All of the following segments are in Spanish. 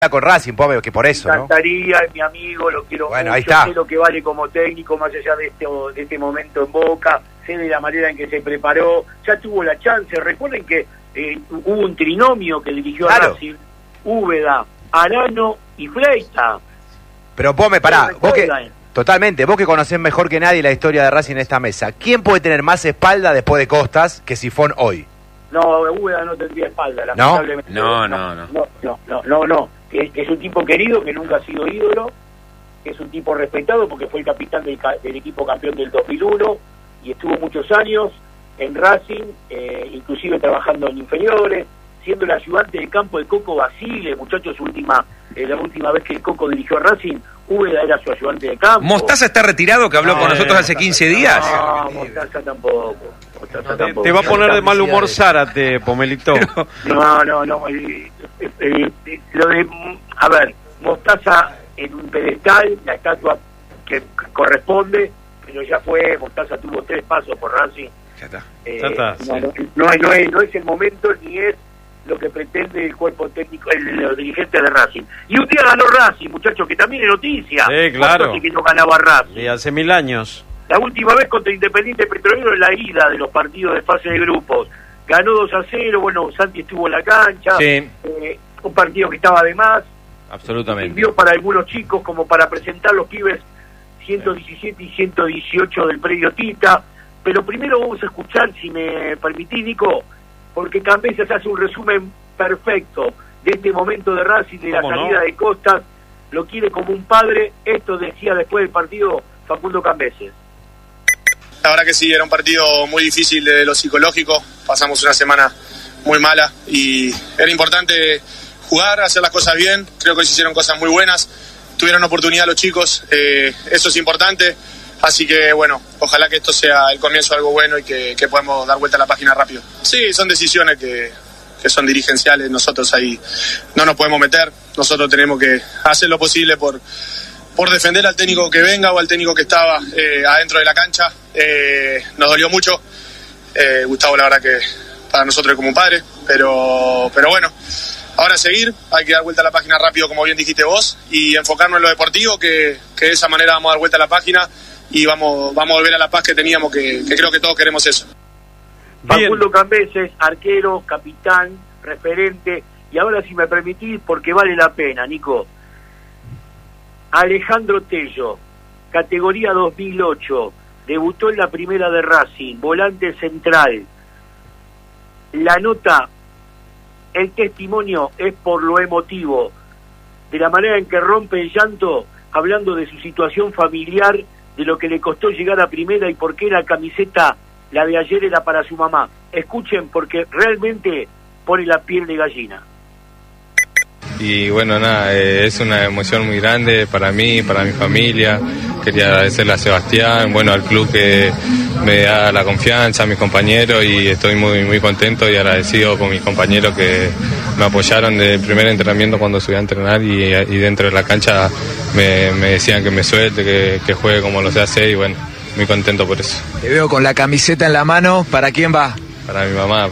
con Racing, que por eso, me encantaría, ¿no? Es mi amigo, lo quiero mucho, ahí está. Sé lo que vale como técnico, más allá de este momento en Boca, sé de la manera en que se preparó, ya tuvo la chance. Recuerden que hubo un trinomio que dirigió a Racing, Úbeda, Arano y Fleita. Pero totalmente, vos que conocés mejor que nadie la historia de Racing en esta mesa, ¿quién puede tener más espalda después de Costas que Sifón hoy? No, Úbeda no tendría espalda, lamentablemente. No. Que es un tipo querido, que nunca ha sido ídolo, que es un tipo respetado porque fue el capitán del equipo campeón del 2001 y estuvo muchos años en Racing, inclusive trabajando en inferiores, siendo el ayudante de campo de Coco Basile. Muchachos, la última vez que el Coco dirigió a Racing, Úbeda era su ayudante de campo. ¿Mostaza está retirado, que habló con nosotros hace 15 días? No, Mostaza tampoco. Te va a poner de mal humor Zárate, Pomelito. No. A ver, Mostaza en un pedestal, la estatua que corresponde, pero ya fue. Mostaza tuvo 3 pasos por Racing. Ya está. No es el momento ni es lo que pretende el cuerpo técnico, los dirigentes de Racing. Y un día ganó Racing, muchachos, que también es noticia. Sí, claro. Que no ganaba Racing. Y hace 1000 años. La última vez contra Independiente Petrolero en la ida de los partidos de fase de grupos. Ganó 2-0, bueno, Santi estuvo en la cancha. Sí. Un partido que estaba de más. Absolutamente. Sirvió para algunos chicos como para presentar los pibes 117 y 118 del predio Tita. Pero primero vamos a escuchar, si me permitís, Nico, porque Cambesias hace un resumen perfecto de este momento de Racing, de la salida de Costas. Lo quiere como un padre. Esto decía después del partido Facundo Cambesias. La verdad que sí, era un partido muy difícil de lo psicológico, pasamos una semana muy mala y era importante jugar, hacer las cosas bien. Creo que se hicieron cosas muy buenas, tuvieron oportunidad los chicos, eso es importante, así que bueno, ojalá que esto sea el comienzo de algo bueno y que podamos dar vuelta a la página rápido. Sí, son decisiones que son dirigenciales, nosotros ahí no nos podemos meter, nosotros tenemos que hacer lo posible por defender al técnico que venga o al técnico que estaba adentro de la cancha. Nos dolió mucho, Gustavo, la verdad que para nosotros es como un padre, pero bueno, ahora seguir, hay que dar vuelta a la página rápido, como bien dijiste vos, y enfocarnos en lo deportivo, que de esa manera vamos a dar vuelta a la página y vamos a volver a la paz que teníamos, que creo que todos queremos eso. Facundo Cambesias, arquero, capitán, referente, y ahora, si me permitís, porque vale la pena, Nico, Alejandro Tello, categoría 2008, debutó en la primera de Racing, volante central. La nota, el testimonio es por lo emotivo, de la manera en que rompe el llanto, hablando de su situación familiar, de lo que le costó llegar a primera y por qué la camiseta, la de ayer, era para su mamá. Escuchen, porque realmente pone la piel de gallina. Y bueno, nada, es una emoción muy grande para mí, para mi familia. Quería agradecerle a Sebastián, bueno, al club que me da la confianza, a mis compañeros, y estoy muy contento y agradecido con mis compañeros que me apoyaron desde el primer entrenamiento cuando subí a entrenar y dentro de la cancha me decían que me suelte, que juegue como lo sé hacer, y bueno, muy contento por eso. Te veo con la camiseta en la mano, ¿para quién va? Para mi mamá.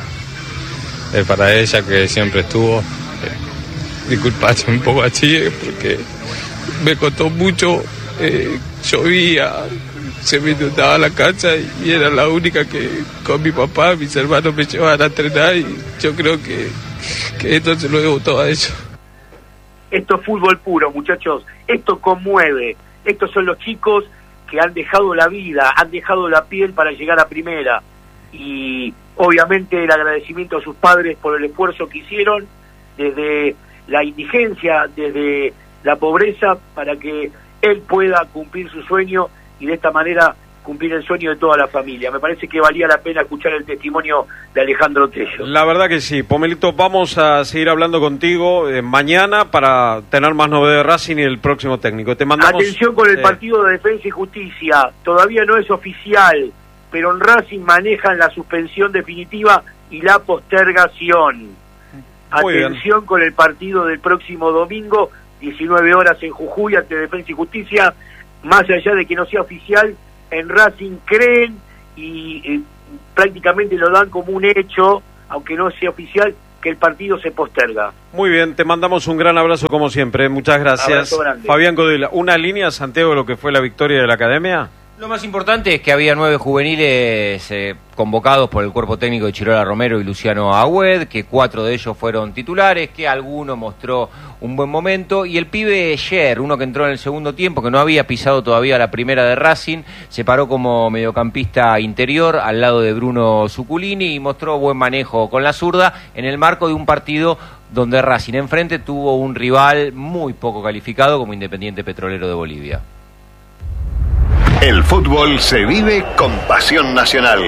Es para ella, que siempre estuvo. Disculpa, un poco achille porque me costó mucho, llovía, se me inundaba la casa y era la única que con mi papá, mis hermanos me llevaban a entrenar, y yo creo que esto se lo debo todo a ellos. Esto es fútbol puro, muchachos, esto conmueve, estos son los chicos que han dejado la vida, han dejado la piel para llegar a primera, y obviamente el agradecimiento a sus padres por el esfuerzo que hicieron desde la indigencia, desde la pobreza, para que él pueda cumplir su sueño y de esta manera cumplir el sueño de toda la familia. Me parece que valía la pena escuchar el testimonio de Alejandro Tello. La verdad que sí. Pomelito, vamos a seguir hablando contigo mañana para tener más novedades de Racing y el próximo técnico. Te mandamos. Atención con el partido de Defensa y Justicia, todavía no es oficial, pero en Racing manejan la suspensión definitiva y la postergación. Atención con el partido del próximo domingo, 19 horas en Jujuy, ante Defensa y Justicia. Más allá de que no sea oficial, en Racing creen y prácticamente lo dan como un hecho, aunque no sea oficial, que el partido se posterga. Muy bien, te mandamos un gran abrazo como siempre. Muchas gracias. Fabián Godela, ¿una línea, Santiago, de lo que fue la victoria de la Academia? Lo más importante es que había 9 juveniles convocados por el cuerpo técnico de Chirola Romero y Luciano Agüed, que 4 de ellos fueron titulares, que alguno mostró un buen momento, y el pibe Sher, uno que entró en el segundo tiempo, que no había pisado todavía la primera de Racing, se paró como mediocampista interior al lado de Bruno Zuculini y mostró buen manejo con la zurda en el marco de un partido donde Racing enfrente tuvo un rival muy poco calificado como Independiente Petrolero de Bolivia. El fútbol se vive con pasión nacional.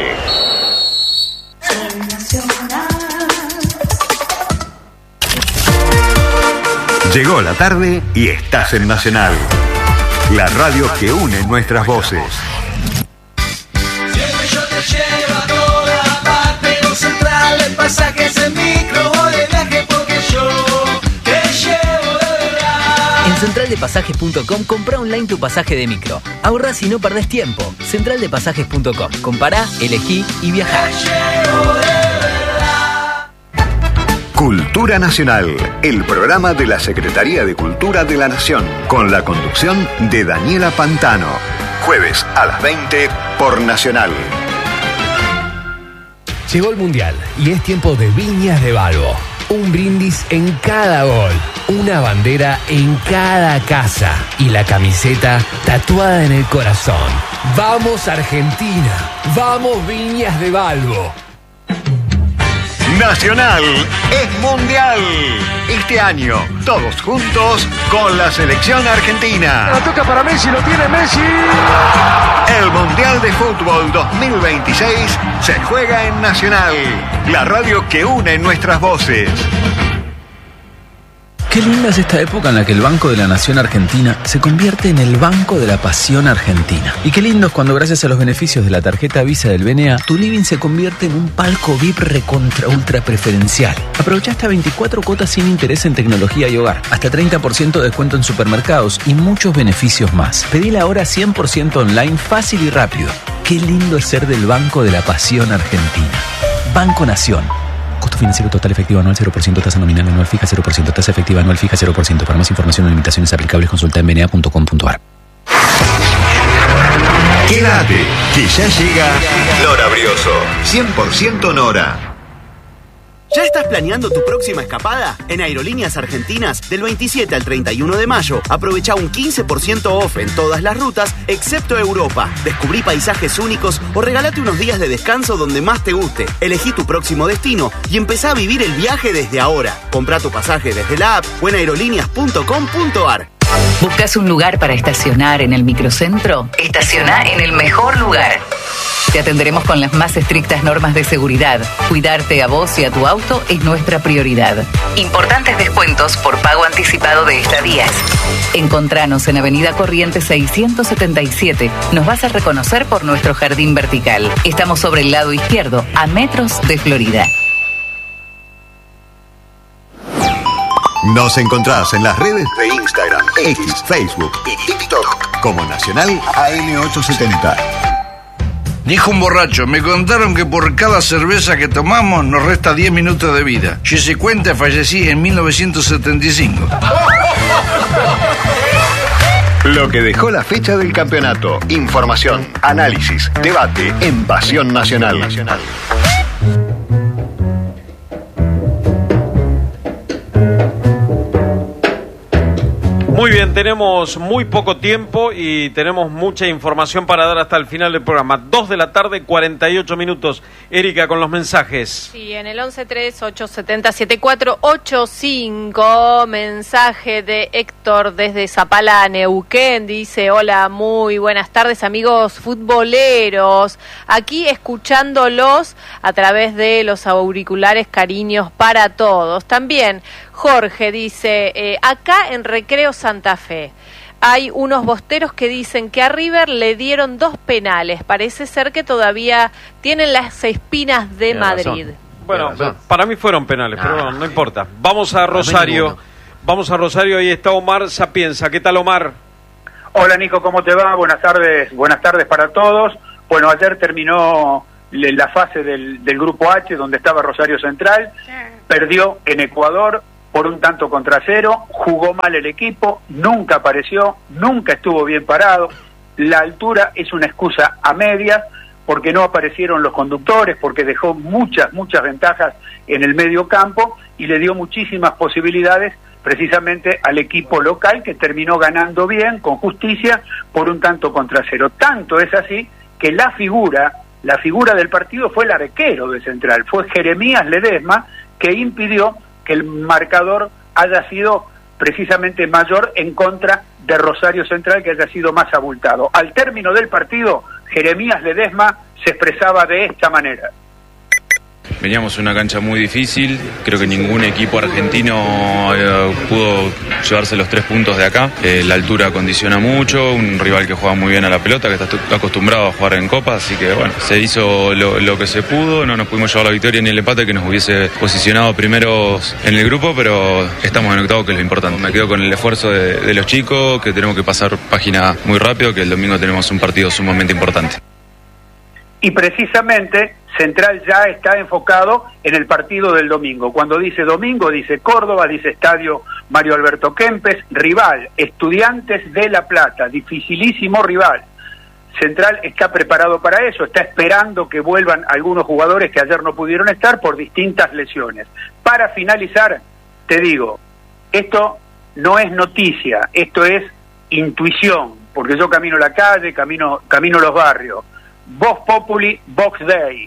Llegó la tarde y estás en Nacional, la radio que une nuestras voces. Siempre yo te llevo a toda parte, no central, el pasaje es el micro o de viaje porque yo te llevo de verdad. En centraldepasajes.com compra online tu pasaje de micro. Ahorrás y no perdés tiempo. Centraldepasajes.com. Compará, elegí y viajá. Cultura Nacional, el programa de la Secretaría de Cultura de la Nación, con la conducción de Daniela Pantano. Jueves a las 20 por Nacional. Llegó el Mundial y es tiempo de Viñas de Balbo. Un brindis en cada gol, una bandera en cada casa y la camiseta tatuada en el corazón. ¡Vamos Argentina! ¡Vamos Viñas de Balbo! Nacional es mundial. Este año, todos juntos con la selección argentina. La toca para Messi, lo tiene Messi. El Mundial de Fútbol 2026 se juega en Nacional, la radio que une nuestras voces. Qué linda es esta época en la que el Banco de la Nación Argentina se convierte en el Banco de la Pasión Argentina. Y qué lindo es cuando gracias a los beneficios de la tarjeta Visa del BNA, tu living se convierte en un palco VIP recontra ultra preferencial. Aprovecha hasta 24 cuotas sin interés en tecnología y hogar, hasta 30% de descuento en supermercados y muchos beneficios más. Pedí la hora 100% online, fácil y rápido. Qué lindo es ser del Banco de la Pasión Argentina. Banco Nación. Costo financiero total efectivo anual 0%, tasa nominal anual fija 0%, tasa efectiva anual fija 0%. Para más información o limitaciones aplicables consulta en bna.com.ar. Quédate, que ya llega Nora Brioso, 100% Nora. ¿Ya estás planeando tu próxima escapada? En Aerolíneas Argentinas, del 27 al 31 de mayo, aprovecha un 15% off en todas las rutas, excepto Europa. Descubrí paisajes únicos o regálate unos días de descanso donde más te guste. Elegí tu próximo destino y empezá a vivir el viaje desde ahora. Comprá tu pasaje desde la app o en aerolíneas.com.ar. ¿Buscas un lugar para estacionar en el microcentro? Estaciona en el mejor lugar. Te atenderemos con las más estrictas normas de seguridad. Cuidarte a vos y a tu auto es nuestra prioridad. Importantes descuentos por pago anticipado de estadías. Encontranos en Avenida Corrientes 677. Nos vas a reconocer por nuestro jardín vertical. Estamos sobre el lado izquierdo, a metros de Florida. Nos encontrás en las redes de Instagram, X, Facebook y TikTok como Nacional AM870. Dijo un borracho, me contaron que por cada cerveza que tomamos nos resta 10 minutos de vida. Yo hice cuenta, fallecí en 1975. Lo que dejó la fecha del campeonato. Información, análisis, debate en Pasión Nacional. Muy bien, tenemos muy poco tiempo y tenemos mucha información para dar hasta el final del programa. 2 de la tarde, 48 minutos. Erika, con los mensajes. Sí, en el 1138707485, mensaje de Héctor desde Zapala, Neuquén, dice: hola, muy buenas tardes amigos futboleros, aquí escuchándolos a través de los auriculares, cariños para todos. También Jorge dice, acá en Recreo Santa Fe hay unos bosteros que dicen que a River le dieron 2 penales. Parece ser que todavía tienen las espinas de Madrid. Bueno, para mí fueron penales, pero bueno, no importa. Vamos a Rosario. Vamos a Rosario, ahí está Omar Sapienza. ¿Qué tal, Omar? Hola, Nico, ¿cómo te va? Buenas tardes para todos. Bueno, ayer terminó la fase del grupo H, donde estaba Rosario Central, perdió en Ecuador por un tanto contra 0, jugó mal el equipo, nunca apareció, nunca estuvo bien parado. La altura es una excusa a medias, porque no aparecieron los conductores, porque dejó muchas ventajas en el medio campo y le dio muchísimas posibilidades precisamente al equipo local, que terminó ganando bien, con justicia, por un tanto contra 0. Tanto es así que la figura del partido fue el arquero de Central, fue Jeremías Ledesma, que impidió que el marcador haya sido precisamente mayor en contra de Rosario Central, que haya sido más abultado. Al término del partido, Jeremías Ledesma se expresaba de esta manera. Veníamos en una cancha muy difícil, creo que ningún equipo argentino pudo llevarse los 3 puntos de acá. La altura condiciona mucho, un rival que juega muy bien a la pelota, que está acostumbrado a jugar en Copa, así que bueno, se hizo lo que se pudo, no nos pudimos llevar la victoria ni el empate que nos hubiese posicionado primeros en el grupo, pero estamos en octavo, que es lo importante. Me quedo con el esfuerzo de los chicos, que tenemos que pasar página muy rápido, que el domingo tenemos un partido sumamente importante. Y precisamente Central ya está enfocado en el partido del domingo. Cuando dice domingo, dice Córdoba, dice Estadio Mario Alberto Kempes, rival, Estudiantes de La Plata, dificilísimo rival. Central está preparado para eso, está esperando que vuelvan algunos jugadores que ayer no pudieron estar por distintas lesiones. Para finalizar, te digo, esto no es noticia, esto es intuición, porque yo camino la calle, camino los barrios. Vox Populi, Vox Dei.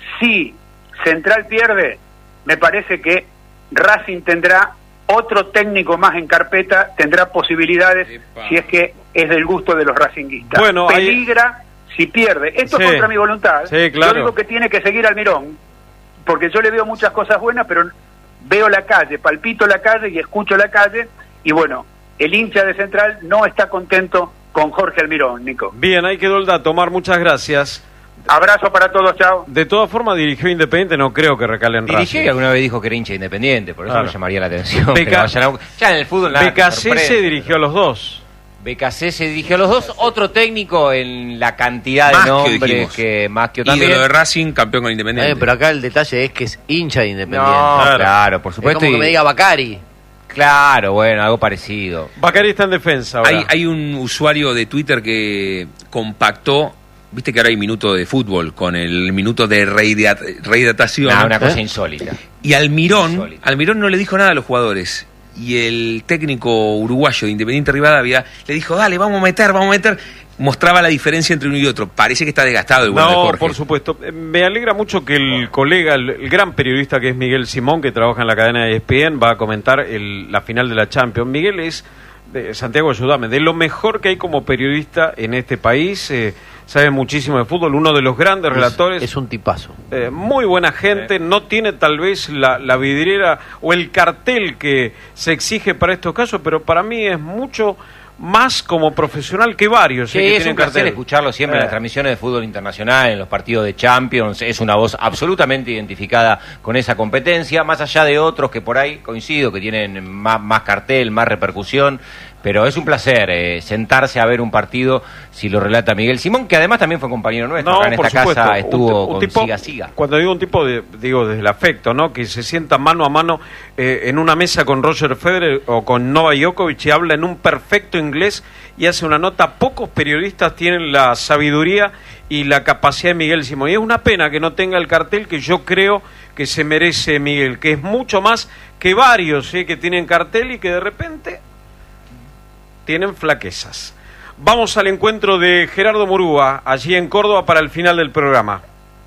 Si Central pierde, me parece que Racing tendrá otro técnico más en carpeta, tendrá posibilidades. Epa. Si es que es del gusto de los racinguistas. Bueno, peligra si pierde. Esto es contra mi voluntad. Sí, claro. Yo digo que tiene que seguir Almirón, porque yo le veo muchas cosas buenas, pero veo la calle, palpito la calle y escucho la calle, y bueno, el hincha de Central no está contento con Jorge Almirón, Nico. Bien, ahí quedó el dato, Omar, muchas gracias. Abrazo para todos, chao. De todas formas, dirigió Independiente, no creo que recale en Racing. Dirigió y alguna vez dijo que era hincha Independiente, por eso claro. me llamaría la atención. Ya en el fútbol nada. BKC se dirigió a los dos. BKC se dirigió a los dos, otro técnico en la cantidad de nombres que más que también. Y de lo de Racing, campeón con Independiente. Pero acá el detalle es que es hincha de Independiente. No, claro, por supuesto. Es como que me diga Bacari. Claro, bueno, algo parecido. Bacari está en defensa ahora. Hay un usuario de Twitter que compactó, viste que ahora hay minuto de fútbol, con el minuto de rehidratación. Una cosa insólita. Y Almirón no le dijo nada a los jugadores. Y el técnico uruguayo de Independiente Rivadavia le dijo, dale, vamos a meter. Mostraba la diferencia entre uno y otro. Parece que está desgastado igual de Jorge. Por supuesto. Me alegra mucho que el colega, el gran periodista que es Miguel Simón, que trabaja en la cadena de ESPN, va a comentar la final de la Champions. Miguel es, Santiago, ayúdame, de lo mejor que hay como periodista en este país. Sabe muchísimo de fútbol, uno de los grandes relatores. Es un tipazo. Muy buena gente, no tiene tal vez la vidriera o el cartel que se exige para estos casos, pero para mí es mucho más como profesional que varios. Sí, que es un placer escucharlo siempre en las transmisiones de fútbol internacional, en los partidos de Champions. Es una voz absolutamente identificada con esa competencia, más allá de otros que por ahí coincido, que tienen más cartel, más repercusión. Pero es un placer sentarse a ver un partido si lo relata Miguel Simón, que además también fue compañero nuestro. Acá en esta casa estuvo con tipo, Siga. Cuando digo un tipo, digo desde el afecto, ¿no? Que se sienta mano a mano en una mesa con Roger Federer o con Novak Djokovic y habla en un perfecto inglés y hace una nota. Pocos periodistas tienen la sabiduría y la capacidad de Miguel Simón. Y es una pena que no tenga el cartel que yo creo que se merece Miguel, que es mucho más que varios que tienen cartel y que de repente tienen flaquezas. Vamos al encuentro de Gerardo Murúa, allí en Córdoba, para el final del programa.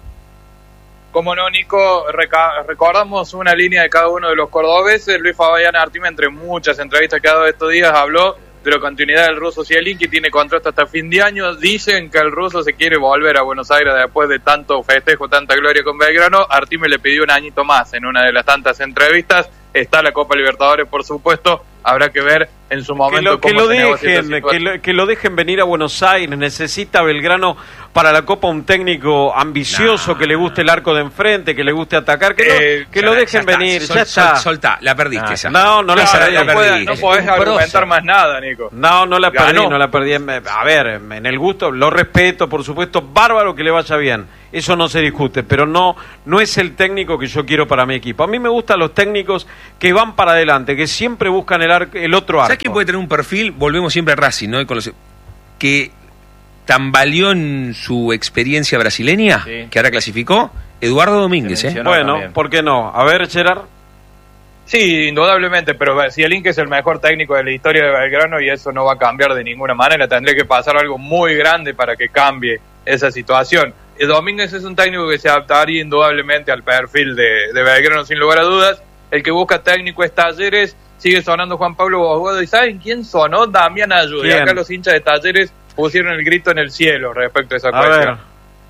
Como no, Nico, recordamos una línea de cada uno de los cordobeses. Luis Fabián Artime, entre muchas entrevistas que ha dado estos días, habló de la continuidad del ruso Zielinski, tiene contrato hasta fin de año. Dicen que el ruso se quiere volver a Buenos Aires después de tanto festejo, tanta gloria con Belgrano. Artime le pidió un añito más en una de las tantas entrevistas. Está la Copa Libertadores, por supuesto. Habrá que ver en su momento que cómo se negocia esta situación. que lo dejen venir a Buenos Aires. Necesita Belgrano para la Copa un técnico ambicioso, que le guste el arco de enfrente, que le guste atacar, que lo dejen venir. Ya está. Soltá, la perdiste esa. No la perdí. No podés argumentar más nada, Nico. No la perdí. A ver, en el gusto, lo respeto, por supuesto, bárbaro que le vaya bien. Eso no se discute, pero no es el técnico que yo quiero para mi equipo. A mí me gustan los técnicos que van para adelante, que siempre buscan el otro arco. ¿Sabes quién puede tener un perfil? Volvemos siempre a Racing, ¿no? Que tambaleó en su experiencia brasileña, que ahora clasificó, Eduardo Domínguez. Bueno, también. ¿Por qué no? A ver, Gerard. Sí, indudablemente, pero Cielín, que es el mejor técnico de la historia de Belgrano, y eso no va a cambiar de ninguna manera, tendría que pasar algo muy grande para que cambie esa situación. Domínguez es un técnico que se adaptaría indudablemente al perfil de Belgrano, sin lugar a dudas. El que busca técnico es Talleres, sigue sonando Juan Pablo Bosguedo, y ¿saben quién sonó? Damián Ayude. ¿Quién? Acá los hinchas de Talleres pusieron el grito en el cielo respecto a esa cuestión. Ver.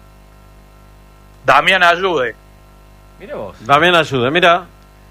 Damián Ayude. Mira vos. Damián Ayude, mira.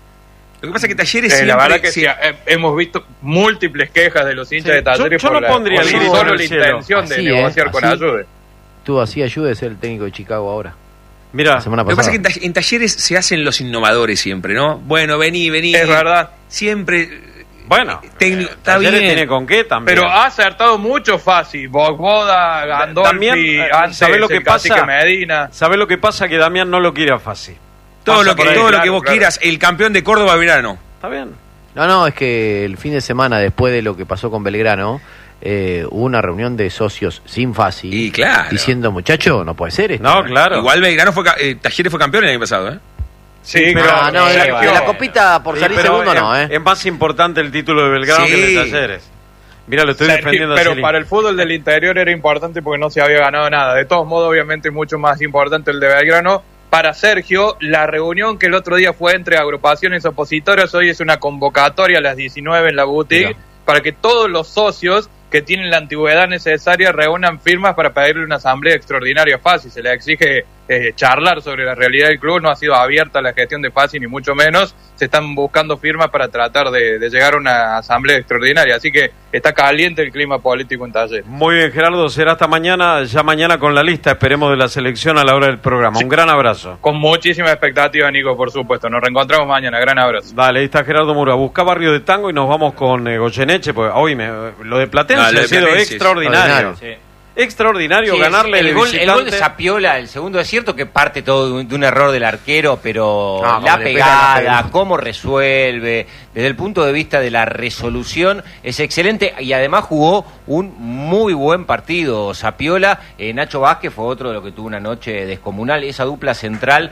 Lo que pasa es que Talleres siempre... La verdad que sí, hemos visto múltiples quejas de los hinchas de Talleres yo no pondría el grito solo en la el cielo. intención de Así, negociar con así. Ayude. Tú así Ayude, es el técnico de Chicago ahora. Mira, La semana Lo que pasada. pasa es que en Talleres se hacen los innovadores siempre, ¿no? Bueno, vení. Es verdad. Siempre... Bueno, técnico, está Talleres bien. tiene con qué también. Pero ha acertado mucho fácil. Bogboda, Gandolfi, antes ¿sabés lo que el cacique pasa? Medina. ¿Sabés lo que pasa? Que Damián no lo quiere a Fassi. Todo Pasa lo que por ahí. vos Claro. quieras, el campeón de Córdoba verano. Está bien. No, es que el fin de semana, después de lo que pasó con Belgrano, hubo una reunión de socios sin Fassi. Y claro. Diciendo, muchacho, no puede ser esto. No, claro. Igual Belgrano Talleres fue campeón el año pasado, ¿eh? Sí, pero- No, de la copita por Sí, salir pero segundo no, es más importante el título de Belgrano Sí. que el de Talleres. Mira, lo estoy defendiendo pero así. para el fútbol del interior era importante porque no se había ganado nada. De todos modos, obviamente, mucho más importante el de Belgrano. Para Sergio, la reunión que el otro día fue entre agrupaciones opositoras, hoy es una convocatoria a las 19 en la boutique, para que todos los socios que tienen la antigüedad necesaria reúnan firmas para pedirle una asamblea extraordinaria a Fassi. Se le exige charlar sobre la realidad del club, no ha sido abierta la gestión de Fassi ni mucho menos, se están buscando firmas para tratar de llegar a una asamblea extraordinaria, así que está caliente el clima político en Talleres. Muy bien, Gerardo, será hasta mañana, ya mañana con la lista, esperemos, de la selección a la hora del programa. Un gran abrazo. Con muchísima expectativa, Nico, por supuesto. Nos reencontramos mañana. Gran abrazo. Dale, ahí está Gerardo Mura. Busca Barrio de Tango y nos vamos con Goyeneche, porque hoy lo de Platense lo de ha sido Platense, extraordinario. Sí. Extraordinario Sí, ganarle el el gol de visitante. Sapiola, el segundo, es cierto que parte todo de un error del arquero, pero No, la como le pega, la pegada, pega. cómo resuelve, desde el punto de vista de la resolución, es excelente y además jugó un muy buen partido. Sapiola, Nacho Vázquez fue otro de los que tuvo una noche descomunal. Esa dupla central,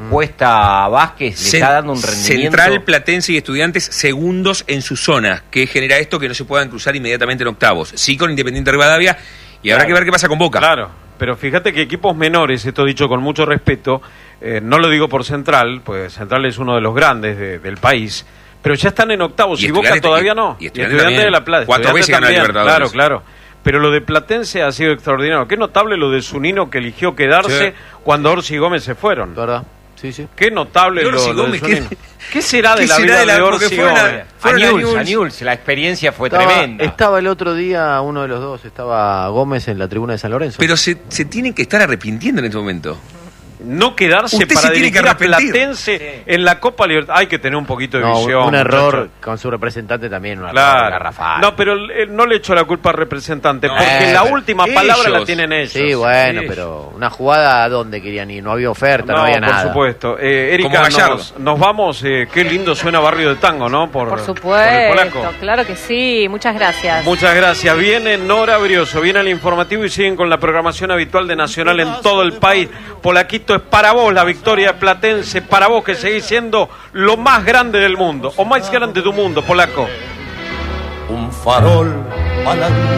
Cuesta Vázquez, le está dando un rendimiento. Central, Platense y Estudiantes segundos en su zona, que genera esto que no se puedan cruzar inmediatamente en octavos. Sí con Independiente Rivadavia, y habrá que ver qué pasa con Boca. Claro, pero fíjate que equipos menores, esto dicho con mucho respeto, no lo digo por Central, pues Central es uno de los grandes del país, pero ya están en octavos y Boca Estudiantes- todavía no. y Estudiantes también. de La Plata. 4 veces ganó la también, Libertadores. Claro. Pero lo de Platense ha sido extraordinario. Qué notable lo de Zunino, que eligió quedarse Sí. cuando Orsi y Gómez se fueron. ¿Verdad? Sí. Qué notable Y Orsi lo de Gómez, Zunino. ¿Qué será de ¿Qué la será vida de la- de porque Orsi y fueron a- Gómez? fueron a A Newell's. Newell's, la experiencia fue tremenda. Estaba el otro día, uno de los dos, estaba Gómez en la tribuna de San Lorenzo. Pero se tienen que estar arrepintiendo en este momento. No quedarse Usted para se tiene que dirigir a arrepentir. Platense en la Copa Libertadores. Hay que tener un poquito de No, visión. un error muchacho. con su representante también, un error Claro. garrafal. No, pero no le echo la culpa al representante, No, porque la pero última ellos. palabra la tienen ellos. Sí, bueno, Sí. pero una jugada a dónde querían ir, no había oferta, no, No, había por nada. supuesto. Como Erika, Gallardo. nos vamos. Qué lindo suena Barrio de Tango, ¿no? Por el supuesto, polaco. claro que sí. Muchas gracias. Muchas gracias. Viene Nora Brioso, viene el informativo y siguen con la programación habitual de Nacional en todo el país. Polaquito, es para vos la victoria de Platense, para vos que seguís siendo lo más grande del mundo, o más grande de tu mundo, Polaco. Un farol a la